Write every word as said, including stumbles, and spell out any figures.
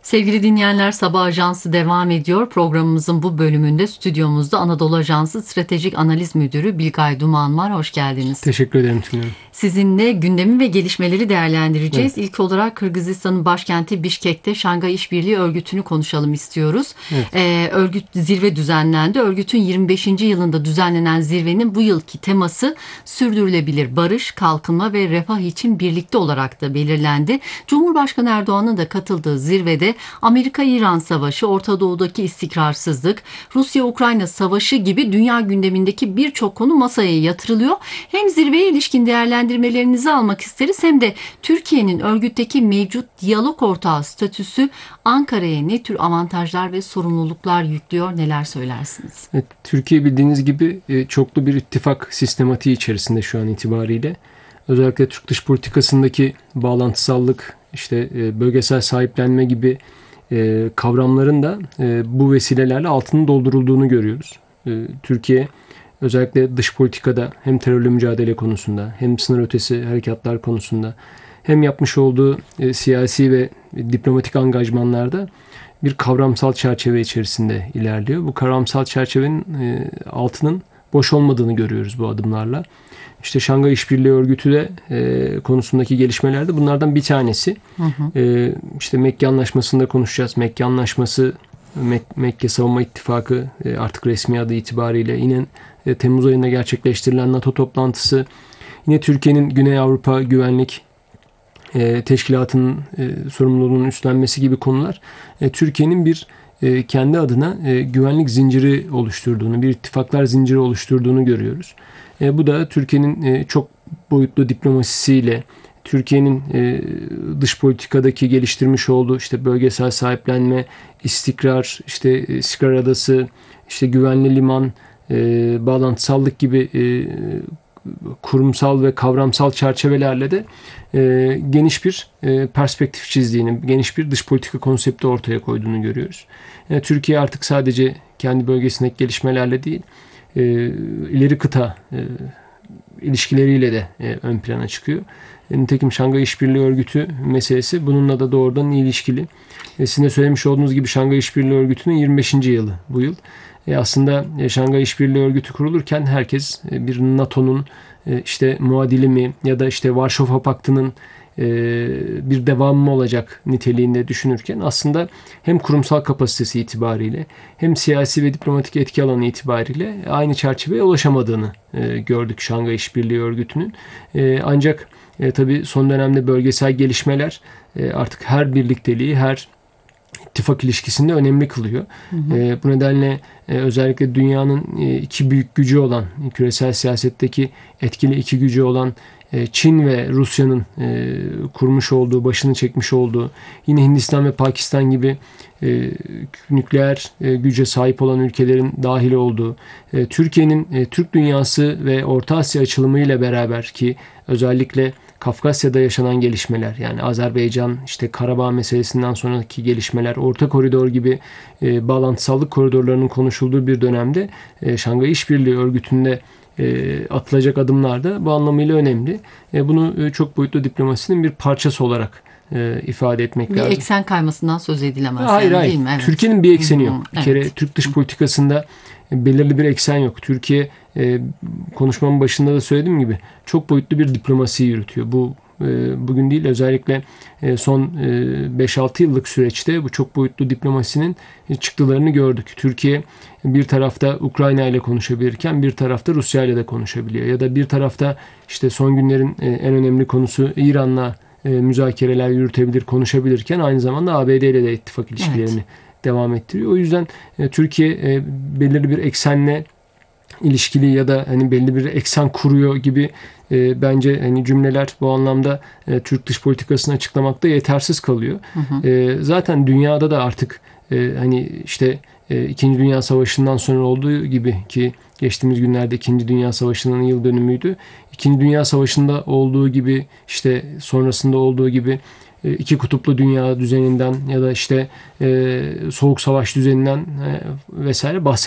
Sevgili dinleyenler, Sabah Ajansı devam ediyor. Programımızın bu bölümünde stüdyomuzda Anadolu Ajansı Stratejik Analiz Müdürü Bilgay Duman var. Hoş geldiniz. Teşekkür ederim Tülin. Sizinle gündemi ve gelişmeleri değerlendireceğiz. Evet. İlk olarak Kırgızistan'ın başkenti Bişkek'te Şangay İşbirliği Örgütü'nü konuşalım istiyoruz. Evet. Ee, örgüt zirve düzenlendi. Örgütün yirmi beşinci yılında düzenlenen zirvenin bu yılki teması sürdürülebilir barış, kalkınma ve refah için birlikte olarak da belirlendi. Cumhurbaşkanı Erdoğan'ın da katıldığı zirvede Amerika-İran savaşı, Orta Doğu'daki istikrarsızlık, Rusya-Ukrayna savaşı gibi dünya gündemindeki birçok konu masaya yatırılıyor. Hem zirveye ilişkin değerlendirmelerinizi almak isteriz hem de Türkiye'nin örgütteki mevcut diyalog ortağı statüsü Ankara'ya ne tür avantajlar ve sorumluluklar yüklüyor, neler söylersiniz? Evet, Türkiye bildiğiniz gibi çoklu bir ittifak sistematiği içerisinde şu an itibariyle. Özellikle Türk dış politikasındaki bağlantısallık, işte bölgesel sahiplenme gibi kavramların da bu vesilelerle altının doldurulduğunu görüyoruz. Türkiye özellikle dış politikada hem terörle mücadele konusunda hem sınır ötesi harekatlar konusunda hem yapmış olduğu siyasi ve diplomatik angajmanlarda bir kavramsal çerçeve içerisinde ilerliyor. Bu kavramsal çerçevenin altının boş olmadığını görüyoruz bu adımlarla. İşte Şangay İşbirliği Örgütü de e, konusundaki gelişmelerde bunlardan bir tanesi. Hı hı. E, işte Mekke Anlaşması'nda konuşacağız. Mekke Anlaşması, Mek- Mekke Savunma İttifakı e, artık resmi adı itibariyle yine e, Temmuz ayında gerçekleştirilen NATO toplantısı, yine Türkiye'nin Güney Avrupa Güvenlik e, Teşkilatı'nın e, sorumluluğunun üstlenmesi gibi konular e, Türkiye'nin bir e, kendi adına e, güvenlik zinciri oluşturduğunu, bir ittifaklar zinciri oluşturduğunu görüyoruz. E, bu da Türkiye'nin e, çok boyutlu diplomasisiyle, Türkiye'nin e, dış politikadaki geliştirmiş olduğu işte bölgesel sahiplenme, istikrar, işte istikrar adası, işte güvenli liman, e, bağlantısallık gibi e, kurumsal ve kavramsal çerçevelerle de e, geniş bir e, perspektif çizdiğini, geniş bir dış politika konsepti ortaya koyduğunu görüyoruz. Yani Türkiye artık sadece kendi bölgesindeki gelişmelerle değil, e, ileri kıta e, ilişkileriyle de e, ön plana çıkıyor. E, nitekim Şangay İşbirliği Örgütü meselesi bununla da doğrudan ilişkili. E, sizin de söylemiş olduğunuz gibi Şangay İşbirliği Örgütü'nün yirmi beşinci yılı bu yıl. E, aslında e, Şangay İşbirliği Örgütü kurulurken herkes e, bir NATO'nun e, işte muadili mi ya da işte Varşova Paktı'nın e, bir devamı mı olacak niteliğinde düşünürken aslında hem kurumsal kapasitesi itibariyle hem siyasi ve diplomatik etki alanı itibariyle aynı çerçeveye ulaşamadığını e, gördük Şangay İşbirliği Örgütü'nün. E, ancak e, tabii son dönemde bölgesel gelişmeler e, artık her birlikteliği, her ittifak ilişkisinde önemli kılıyor. Hı hı. E, bu nedenle e, özellikle dünyanın e, iki büyük gücü olan, küresel siyasetteki etkili iki gücü olan e, Çin ve Rusya'nın e, kurmuş olduğu, başını çekmiş olduğu, yine Hindistan ve Pakistan gibi e, nükleer e, güce sahip olan ülkelerin dahil olduğu, e, Türkiye'nin e, Türk dünyası ve Orta Asya açılımıyla beraber ki özellikle Kafkasya'da yaşanan gelişmeler, yani Azerbaycan, işte Karabağ meselesinden sonraki gelişmeler, Orta Koridor gibi e, bağlantısallık koridorlarının konuşulduğu bir dönemde e, Şangay İşbirliği Örgütü'nde e, atılacak adımlar da bu anlamıyla önemli. E, bunu e, çok boyutlu diplomasinin bir parçası olarak e, ifade etmek bir lazım. Bir eksen kaymasından söz edilemez. Hayır, yani, hayır. Değil mi? Evet. Türkiye'nin bir ekseni yok. Bir evet. kere Türk dış politikasında belirli bir eksen yok. Türkiye e, konuşmamın başında da söylediğim gibi çok boyutlu bir diplomasi yürütüyor. Bu e, bugün değil, özellikle e, son e, beş altı yıllık süreçte bu çok boyutlu diplomasinin e, çıktılarını gördük. Türkiye bir tarafta Ukrayna ile konuşabilirken bir tarafta Rusya ile de konuşabiliyor. Ya da bir tarafta işte son günlerin e, en önemli konusu İran'la e, müzakereler yürütebilir, konuşabilirken aynı zamanda A B D ile de ittifak ilişkilerini evet. devam ettiriyor. O yüzden e, Türkiye e, belirli bir eksenle ilişkili ya da hani belli bir eksen kuruyor gibi e, bence hani cümleler bu anlamda e, Türk dış politikasını açıklamakta yetersiz kalıyor. Hı hı. E, zaten dünyada da artık e, hani işte e, İkinci Dünya Savaşı'ndan sonra olduğu gibi ki geçtiğimiz günlerde İkinci Dünya Savaşı'nın yıl dönümüydü. İkinci Dünya Savaşı'nda olduğu gibi işte sonrasında olduğu gibi iki kutuplu dünya düzeninden ya da işte e, soğuk savaş düzeninden e, vesaire bahsediyoruz.